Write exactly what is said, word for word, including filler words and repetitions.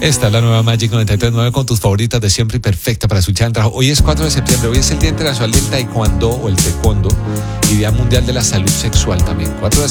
Esta es la nueva Magic noventa y tres punto nueve con tus favoritas de siempre y perfecta para escuchar en trabajo. Hoy es cuatro de septiembre, hoy es el Día Internacional del Taekwondo o el Taekwondo y Día Mundial de la Salud Sexual también. cuatro de